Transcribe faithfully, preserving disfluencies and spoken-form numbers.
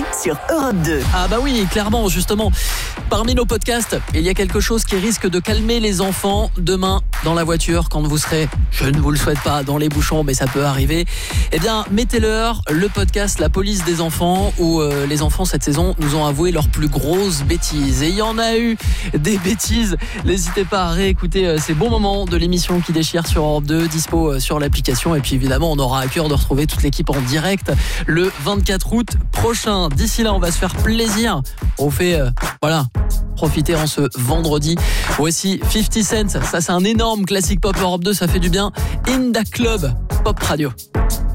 sur Europe deux. Ah bah oui, clairement, justement. Parmi nos podcasts, il y a quelque chose qui risque de calmer les enfants demain dans la voiture quand vous serez, je ne vous le souhaite pas, dans les bouchons, mais ça peut arriver. Eh bien, mettez-leur le podcast La police des enfants où euh, les enfants cette saison nous ont avoué leurs plus grosses bêtises. Et il y en a eu des bêtises. N'hésitez pas à réécouter euh, ces bons moments de l'émission qui déchire sur Europe deux, dispo euh, sur l'application. Et puis évidemment, on aura à cœur de retrouver toute l'équipe en direct le vingt-quatre août prochain. D'ici là, on va se faire plaisir. On fait, euh, voilà, profiter en ce vendredi. Voici fifty cent, ça c'est un énorme classique pop Europe deux, ça fait du bien. In the Club, Pop Radio.